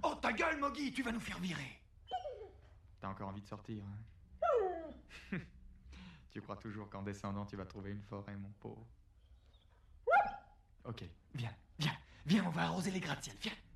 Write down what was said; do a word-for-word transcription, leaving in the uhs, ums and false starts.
Oh, ta gueule, Moggy, tu vas nous faire virer. T'as encore envie de sortir, hein? Tu crois toujours qu'en descendant, tu vas trouver une forêt, mon pauvre. Ok, viens, viens, viens, on va arroser les gratte-ciel, viens.